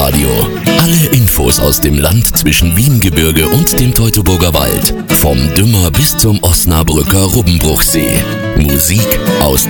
Radio. Alle Infos aus dem Land zwischen Wiengebirge und dem Teutoburger Wald. Vom Dümmer bis zum Osnabrücker Rubbenbruchsee. Musik aus